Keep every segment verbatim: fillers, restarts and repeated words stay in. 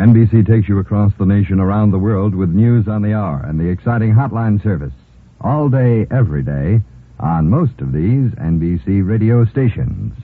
N B C takes you across the nation, around the world with news on the hour and the exciting hotline service. All day, every day, on most of these N B C radio stations.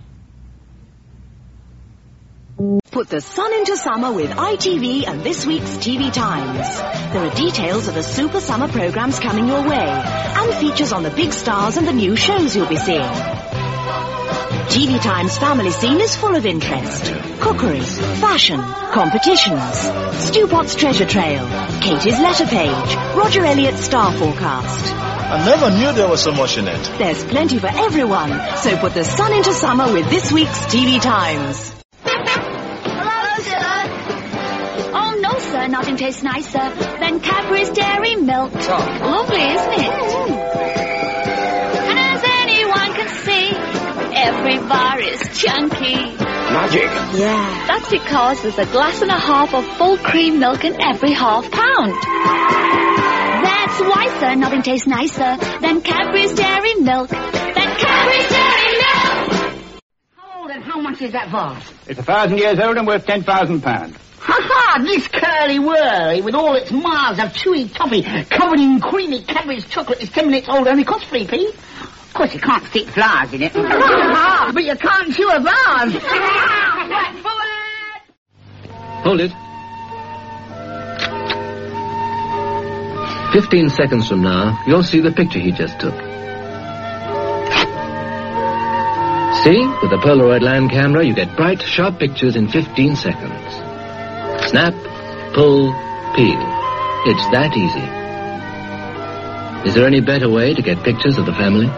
Put the sun into summer with I T V and this week's T V Times. There are details of the super summer programs coming your way and features on the big stars and the new shows you'll be seeing. T V Times family scene is full of interest. Cookery, fashion, competitions, Stu Potts treasure trail, Katie's letter page, Roger Elliott's star forecast. I never knew there was so much in it. There's plenty for everyone, so put the sun into summer with this week's T V Times. Hello, sir. Oh, no, sir, nothing tastes nicer than Cadbury's Dairy Milk. Oh. Lovely, isn't it? Mm. And as anyone can see, every bar is chunky. Magic. Yeah. That's because there's a glass and a half of full cream milk in every half pound. That's why, sir, nothing tastes nicer than Cadbury's Dairy Milk. Than Cadbury's Dairy Milk! How old and how much is that vase? It's a thousand years old and worth ten thousand pounds. Ha-ha! This curly-whirly, with all its miles of chewy toffee covered in creamy Cadbury's chocolate, is ten minutes old, only costs three p. Of course, you can't stick flowers in it. But you can't chew a vase. Right forward! Hold it. Fifteen seconds from now, you'll see the picture he just took. See? With the Polaroid land camera, you get bright, sharp pictures in fifteen seconds. Snap, pull, peel. It's that easy. Is there any better way to get pictures of the family?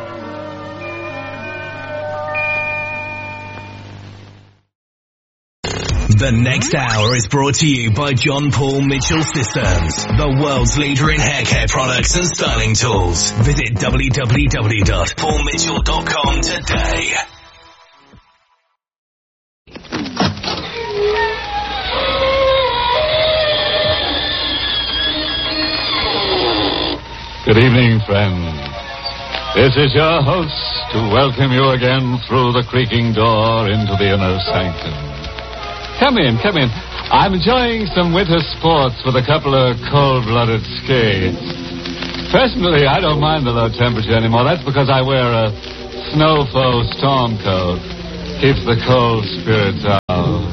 The next hour is brought to you by John Paul Mitchell Systems, the world's leader in hair care products and styling tools. Visit w w w dot paul mitchell dot com today. Good evening, friends. This is your host to welcome you again through the creaking door into the inner sanctum. Come in, come in. I'm enjoying some winter sports with a couple of cold-blooded skates. Personally, I don't mind the low temperature anymore. That's because I wear a snowfall storm coat. Keeps the cold spirits out.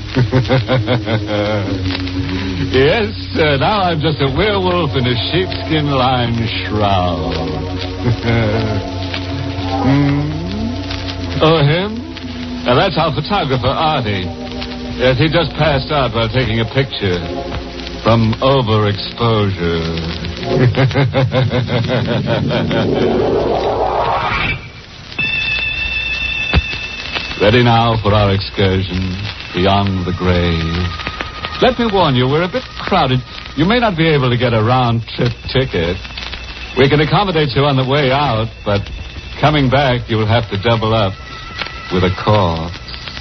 Yes, sir. Now I'm just a werewolf in a sheepskin-lined shroud. mm. Oh, him? Now, that's our photographer, Artie. Yes, he just passed out while taking a picture from overexposure. Ready now for our excursion beyond the grave. Let me warn you, we're a bit crowded. You may not be able to get a round-trip ticket. We can accommodate you on the way out, but coming back, you'll have to double up with a corpse.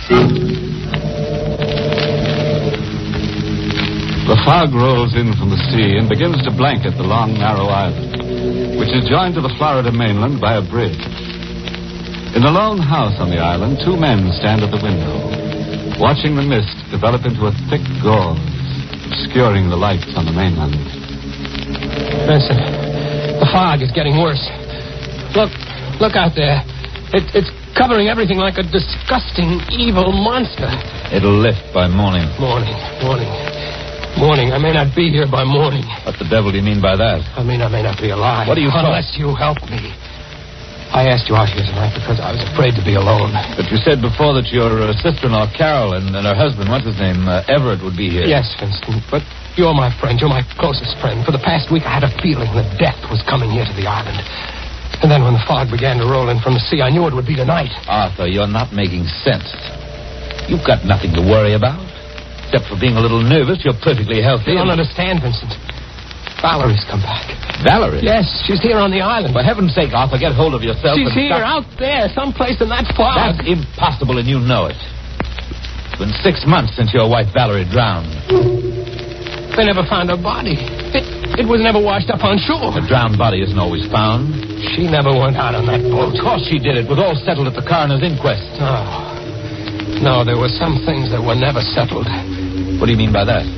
The fog rolls in from the sea and begins to blanket the long, narrow island, which is joined to the Florida mainland by a bridge. In the lone house on the island, two men stand at the window, watching the mist develop into a thick gauze, obscuring the lights on the mainland. Vincent, the fog is getting worse. Look, look out there. It, it's covering everything like a disgusting, evil monster. It'll lift by morning. Morning, morning. Morning. I may not be here by morning. What the devil do you mean by that? I mean, I may not be alive. What are you talking? Unless you help me. I asked you out here tonight because I was afraid to be alone. But you said before that your uh, sister-in-law, Carol, and, and her husband, what's his name, uh, Everett, would be here. Yes, Vincent, but you're my friend. You're my closest friend. For the past week, I had a feeling that death was coming here to the island. And then when the fog began to roll in from the sea, I knew it would be tonight. Arthur, you're not making sense. You've got nothing to worry about. Except for being a little nervous, you're perfectly healthy. You don't understand, Vincent. Valerie's come back. Valerie? Yes, she's here on the island. For heaven's sake, Arthur, get hold of yourself. She's and here, stop. out there, someplace in that fog. That's impossible, and you know it. It's been six months since your wife Valerie drowned. They never found her body. It, it was never washed up on shore. A drowned body isn't always found. She never went out on that boat. Of course she did. It was all settled at the coroner's inquest. No. No, there were some things that were never settled. What do you mean by that?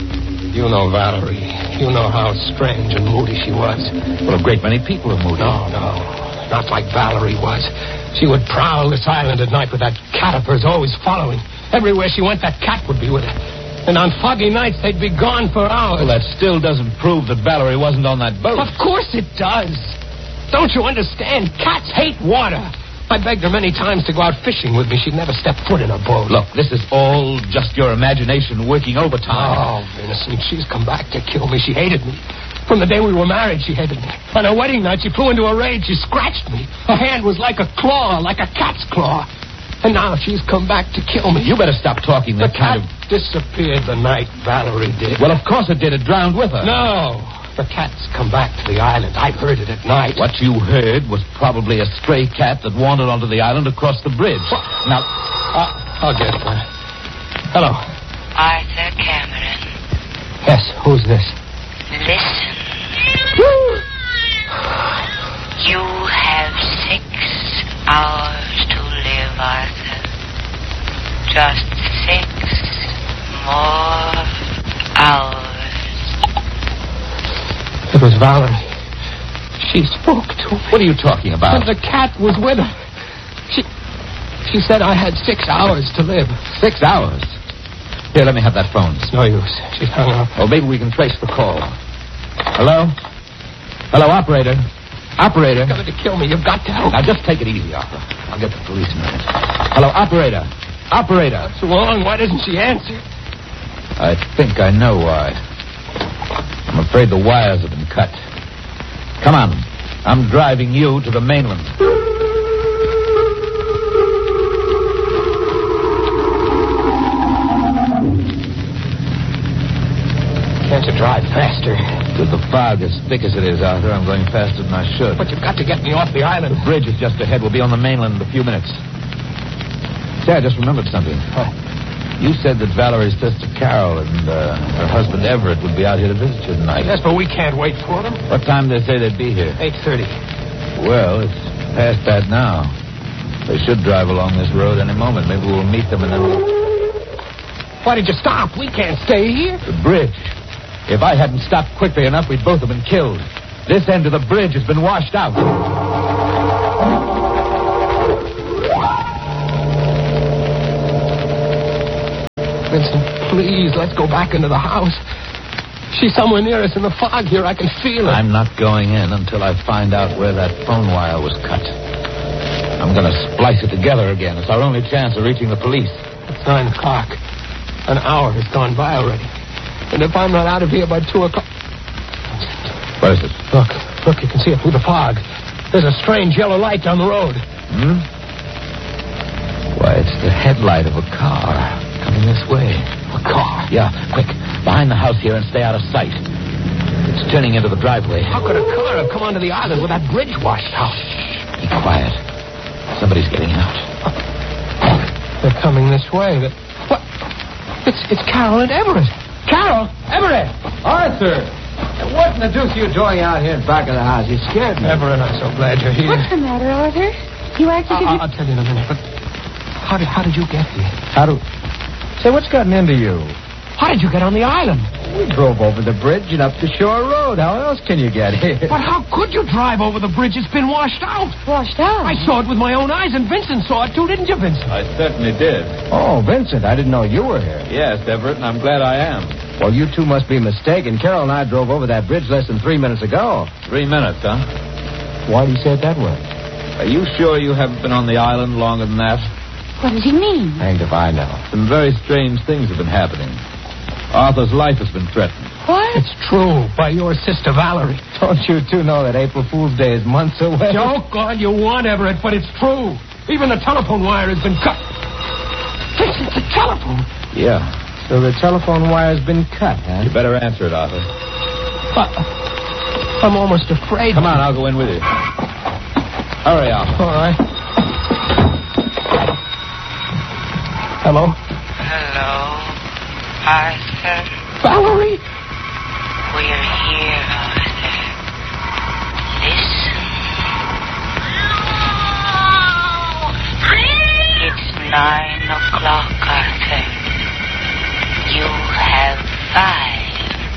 You know Valerie. You know how strange and moody she was. Well, a great many people are moody. No, no. Not like Valerie was. She would prowl this island at night with that cat of hers always following. Everywhere she went, that cat would be with her. And on foggy nights, they'd be gone for hours. Well, that still doesn't prove that Valerie wasn't on that boat. Of course it does. Don't you understand? Cats hate water. I begged her many times to go out fishing with me. She'd never step foot in a boat. Look, this is all just your imagination working overtime. Oh, Vincent, she's come back to kill me. She hated me. From the day we were married, she hated me. On her wedding night, she flew into a rage. She scratched me. Her hand was like a claw, like a cat's claw. And now she's come back to kill me. You better stop talking that the kind cat of... disappeared the night Valerie did. Well, of course it did. It drowned with her. No. The cat's come back to the island. I've heard it at night. What you heard was probably a stray cat that wandered onto the island across the bridge. What? Now, uh, I'll get it. Uh, hello. Arthur Cameron. Yes, who's this? Listen. You have six hours to live, Arthur. Just six more hours. It was Valerie. She spoke to me. What are you talking about? And the cat was with her. She she said I had six hours to live. Six hours? Here, let me have that phone. It's no use. She's hung up. Well, maybe we can trace the call. Hello? Hello, operator. Operator. You're going to kill me. You've got to help. Now, just take it easy, Arthur. I'll get the police in a minute. Hello, operator. Operator. What's wrong? Why doesn't she answer? I think I know why. I'm afraid the wires have been cut. Come on. I'm driving you to the mainland. Can't you drive faster? With the fog as thick as it is, Arthur, I'm going faster than I should. But you've got to get me off the island. The bridge is just ahead. We'll be on the mainland in a few minutes. Say, I just remembered something. What? You said that Valerie's sister Carol and uh, her husband Everett would be out here to visit you tonight. Yes, but we can't wait for them. What time did they say they'd be here? eight thirty. Well, it's past that now. They should drive along this road any moment. Maybe we'll meet them and then we'll... Why did you stop? We can't stay here. The bridge. If I hadn't stopped quickly enough, we'd both have been killed. This end of the bridge has been washed out. Vincent, please, let's go back into the house. She's somewhere near us in the fog here. I can feel it. I'm not going in until I find out where that phone wire was cut. I'm going to splice it together again. It's our only chance of reaching the police. It's nine o'clock. An hour has gone by already. And if I'm not out of here by two o'clock... Where is it? Look, look, you can see it through the fog. There's a strange yellow light down the road. Hmm? Why, it's the headlight of a car coming this way. A car? Yeah, quick. Behind the house here and stay out of sight. It's turning into the driveway. How could a car have come onto the island with that bridge washed out? Be quiet. Somebody's getting out. They're coming this way. They're... What? It's, it's Carol and Everett. Carol! Everett! Arthur! What in the deuce are you doing out here in back of the house? You scared me. Everett, I'm so glad you're here. What's the matter, Arthur? You acted... I'll, I'll tell you in a minute, but how did, how did you get here? How do... Say, what's gotten into you? How did you get on the island? We drove over the bridge and up the shore road. How else can you get here? But how could you drive over the bridge? It's been washed out. Washed out? I saw it with my own eyes, and Vincent saw it too, didn't you, Vincent? I certainly did. Oh, Vincent, I didn't know you were here. Yes, Everett, and I'm glad I am. Well, you two must be mistaken. Carol and I drove over that bridge less than three minutes ago. Three minutes, huh? Why do you say it that way? Are you sure you haven't been on the island longer than that? What does he mean? Hanged if I know. Some very strange things have been happening. Arthur's life has been threatened. What? It's true, by your sister Valerie. Don't you two know that April Fool's Day is months away? Joke all you want, Everett, but it's true. Even the telephone wire has been cut. Vincent, the telephone. Yeah. So the telephone wire's been cut, huh? You better answer it, Arthur. Uh, I'm almost afraid. Come on, I'll go in with you. Hurry up. All right. Hello? Hello, Arthur. Valerie? We're here, Arthur. Listen. It's nine o'clock, Arthur. You have five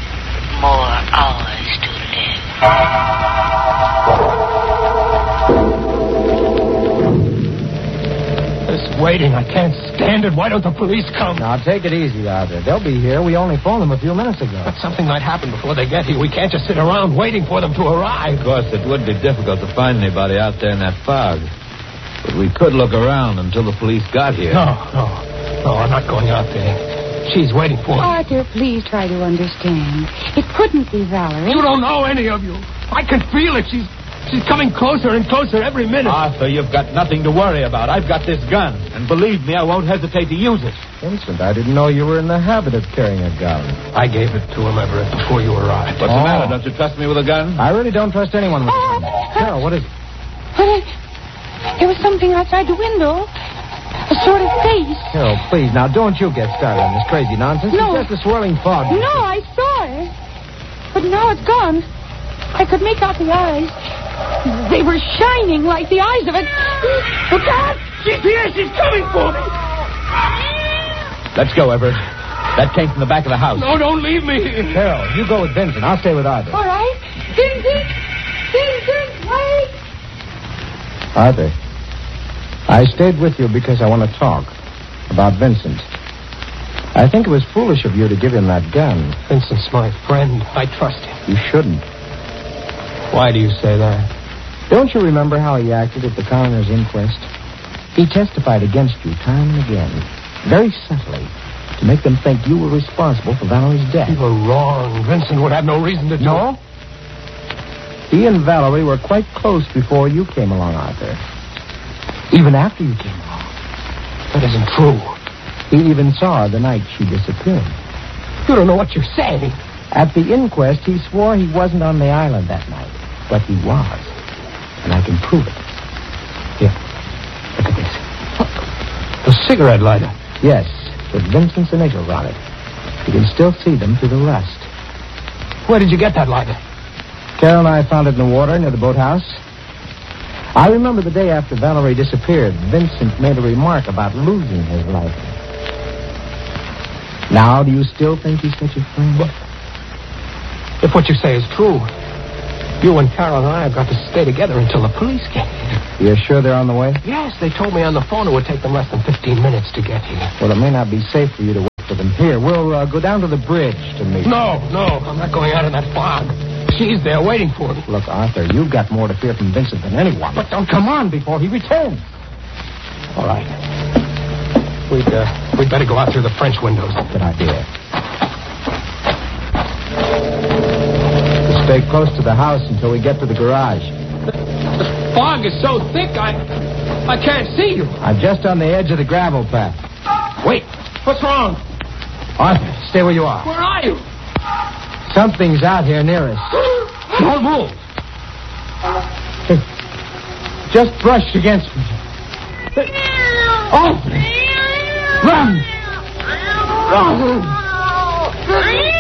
waiting. I can't stand it. Why don't the police come? Now, take it easy, Arthur. They'll be here. We only phoned them a few minutes ago. But something might happen before they get here. We can't just sit around waiting for them to arrive. Of course, it would be difficult to find anybody out there in that fog. But we could look around until the police got here. No, no. No, I'm not going out there. She's waiting for me. Arthur, please try to understand. It couldn't be Valerie. You don't know any of you. I can feel it. She's she's coming closer and closer every minute. Arthur, you've got nothing to worry about. I've got this gun. And believe me, I won't hesitate to use it. Vincent, I didn't know you were in the habit of carrying a gun. I gave it to him, Everett, before you arrived. What's Oh. the matter? Don't you trust me with a gun? I really don't trust anyone with a gun. Carol, what is it? But it, there was something outside the window. A sort of face. Carol, please, now don't you get started on this crazy nonsense. No. It's just a swirling fog. No, I saw it. But now it's gone. I could make out the eyes. They were shining like the eyes of it. Look out! She's here. She's coming for me. Let's go, Everett. That came from the back of the house. No, don't leave me. Carol, you go with Vincent. I'll stay with Arthur. All right. Vincent! Vincent, wait! Arthur, I stayed with you because I want to talk about Vincent. I think it was foolish of you to give him that gun. Vincent's my friend. I trust him. You shouldn't. Why do you say that? Don't you remember how he acted at the coroner's inquest? He testified against you time and again, very subtly, to make them think you were responsible for Valerie's death. You were wrong. Vincent would have no reason to do No? He and Valerie were quite close before you came along, Arthur. Even after you came along. That isn't true. He even saw her the night she disappeared. You don't know what you're saying. At the inquest, he swore he wasn't on the island that night. But he was. And I can prove it. Here. Look at this. The cigarette lighter. Yes, with Vincent's initials on it. You can still see them through the rust. Where did you get that lighter? Carol and I found it in the water near the boathouse. I remember the day after Valerie disappeared, Vincent made a remark about losing his life. Now, do you still think he's such a friend? What? If what you say is true, you and Carol and I have got to stay together until the police get here. You're sure they're on the way? Yes, they told me on the phone it would take them less than fifteen minutes to get here. Well, it may not be safe for you to wait for them here. We'll uh, go down to the bridge to meet No, no, I'm not going out in that fog. She's there waiting for me. Look, Arthur, you've got more to fear from Vincent than anyone. But don't come on before he returns. All right. We'd, uh, we'd better go out through the French windows. Good idea. We'll stay close to the house until we get to the garage. The, the fog is so thick, I, I can't see you. I'm just on the edge of the gravel path. Wait, what's wrong? Arthur, stay where you are. Where are you? Something's out here near us. Don't move. It just brushed against me. Oh! Run! Run!